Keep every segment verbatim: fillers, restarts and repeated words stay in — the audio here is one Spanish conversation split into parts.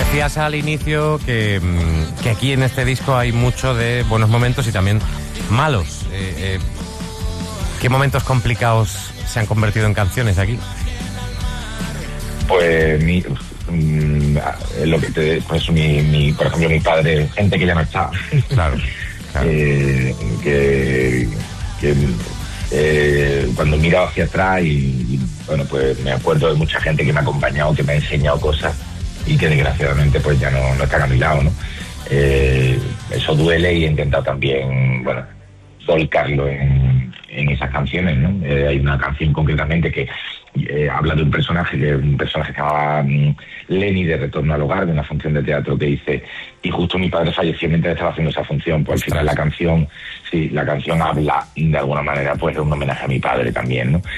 Decías al inicio que, que aquí en este disco hay mucho de buenos momentos y también malos. Eh, eh, ¿Qué momentos complicados se han convertido en canciones aquí? Pues mi, mm, lo que te, pues mi, mi, por ejemplo, mi padre, gente que ya no está. Claro, claro. eh, que, que eh, cuando miro hacia atrás y, y bueno, pues me acuerdo de mucha gente que me ha acompañado, que me ha enseñado cosas y que desgraciadamente pues ya no, no están a mi lado, ¿no? Eh, eso duele y he intentado también, bueno, volcarlo en, en esas canciones, ¿no? Eh, hay una canción concretamente que eh, habla de un personaje, que un personaje que se llamaba um, Lenny, de Retorno al Hogar, de una función de teatro, que dice, y justo mi padre falleció mientras estaba haciendo esa función. Pues al final la canción, sí, la canción habla de alguna manera pues de un homenaje a mi padre también, ¿no?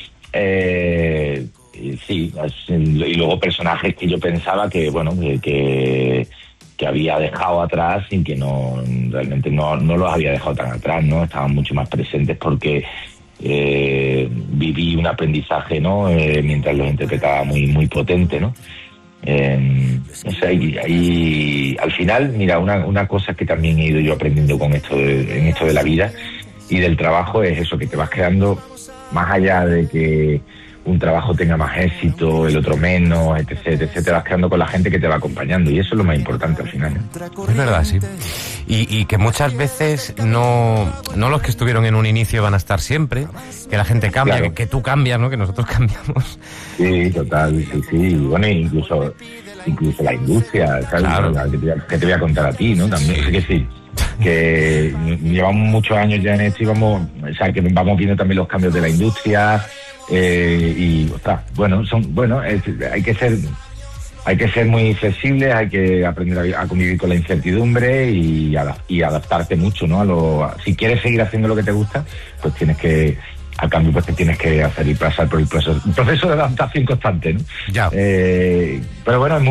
Eh, sí, y luego personajes que yo pensaba que, bueno, que, que que había dejado atrás y que no realmente no, no los había dejado tan atrás, ¿no? Estaban mucho más presentes porque eh, viví un aprendizaje, ¿no? Eh, mientras los interpretaba muy muy potente, ¿no? Eh, no sé, ahí, ahí al final, mira, una, una cosa que también he ido yo aprendiendo con esto de, en esto de la vida y del trabajo es eso, que te vas creando, más allá de que un trabajo tenga más éxito, el otro menos, etcétera, etcétera, te vas quedando con la gente que te va acompañando y eso es lo más importante al final, ¿no? Es verdad, sí. Y, y que muchas veces no, no los que estuvieron en un inicio van a estar siempre, que la gente cambia, claro. que, que tú cambias, ¿no? Que nosotros cambiamos. Sí, total, sí, sí. Bueno, incluso, incluso la industria, ¿sabes? Claro. Que, te, que te voy a contar a ti, ¿no? También, sí. que sí. Que llevamos muchos años ya en esto y vamos, o sea, que vamos viendo también los cambios de la industria. Eh, y ostras, bueno, son bueno, es, hay que ser hay que ser muy flexibles, hay que aprender a, a convivir con la incertidumbre y, a, y adaptarte mucho, ¿no? A lo, a, si quieres seguir haciendo lo que te gusta, pues tienes que, al cambio, pues te tienes que hacer y pasar por el proceso, un proceso de adaptación constante, ¿no? Ya. Eh, pero bueno, es muy